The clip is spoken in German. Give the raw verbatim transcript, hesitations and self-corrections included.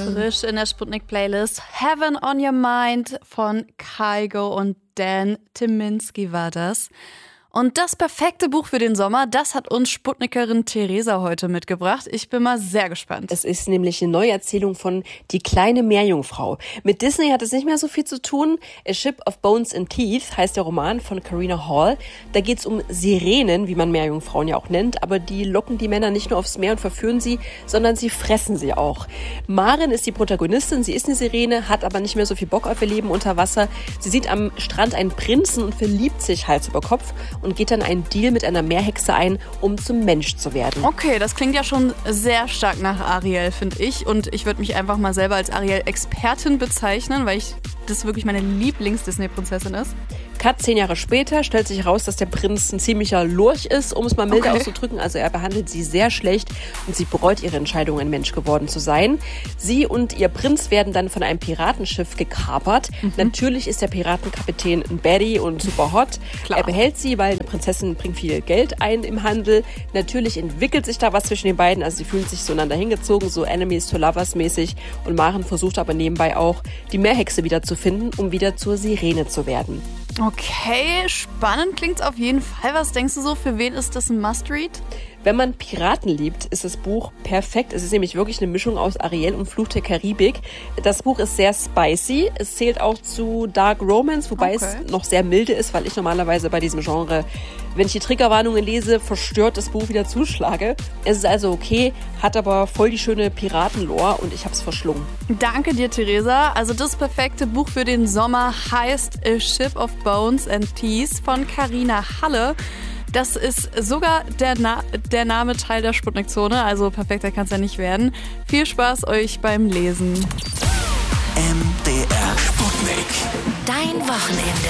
frisch in der Sputnik-Playlist. Heaven on Your Mind von Kygo und Dan Tyminski war das. Und das perfekte Buch für den Sommer, das hat uns Sputnikerin Theresa heute mitgebracht. Ich bin mal sehr gespannt. Es ist nämlich eine Neuerzählung von Die kleine Meerjungfrau. Mit Disney hat es nicht mehr so viel zu tun. A Ship of Bones and Teeth heißt der Roman von Karina Hall. Da geht es um Sirenen, wie man Meerjungfrauen ja auch nennt. Aber die locken die Männer nicht nur aufs Meer und verführen sie, sondern sie fressen sie auch. Maren ist die Protagonistin. Sie ist eine Sirene, hat aber nicht mehr so viel Bock auf ihr Leben unter Wasser. Sie sieht am Strand einen Prinzen und verliebt sich Hals über Kopf und geht dann einen Deal mit einer Meerhexe ein, um zum Mensch zu werden. Okay, das klingt ja schon sehr stark nach Ariel, finde ich. Und ich würde mich einfach mal selber als Ariel-Expertin bezeichnen, weil ich das wirklich meine Lieblings-Disney-Prinzessin ist. Cut, zehn Jahre später stellt sich raus, dass der Prinz ein ziemlicher Lurch ist, um es mal milde okay. auszudrücken. Also er behandelt sie sehr schlecht und sie bereut ihre Entscheidung, ein Mensch geworden zu sein. Sie und ihr Prinz werden dann von einem Piratenschiff gekapert. Mhm. Natürlich ist der Piratenkapitän ein Baddie und super hot. Klar. Er behält sie, weil eine Prinzessin bringt viel Geld ein im Handel. Natürlich entwickelt sich da was zwischen den beiden. Also sie fühlen sich zueinander hingezogen, so Enemies to Lovers mäßig. Und Maren versucht aber nebenbei auch, die Meerhexe wieder zu finden, um wieder zur Sirene zu werden. Okay, spannend klingt's auf jeden Fall. Was denkst du so, für wen ist das ein Must-Read? Wenn man Piraten liebt, ist das Buch perfekt. Es ist nämlich wirklich eine Mischung aus Ariel und Fluch der Karibik. Das Buch ist sehr spicy. Es zählt auch zu Dark Romance, wobei okay. es noch sehr milde ist, weil ich normalerweise bei diesem Genre, wenn ich die Triggerwarnungen lese, verstört das Buch wieder zuschlage. Es ist also okay, hat aber voll die schöne Piratenlore und ich habe es verschlungen. Danke dir, Theresa. Also das perfekte Buch für den Sommer heißt A Ship of Bones and Teeth von Karina Halle. Das ist sogar der, Na- der Name Teil der Sputnik-Zone, also perfekter kann es ja nicht werden. Viel Spaß euch beim Lesen. M D R Sputnik. Dein Wochenende.